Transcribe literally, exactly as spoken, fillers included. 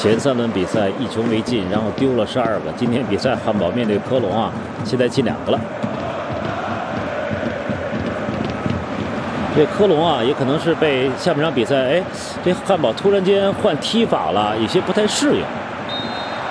前三轮比赛一球没进，然后丢了十二个。今天比赛汉堡面对科隆啊，现在进两个了。这科隆啊，也可能是被下半场比赛，哎，这汉堡突然间换踢法了，有些不太适应。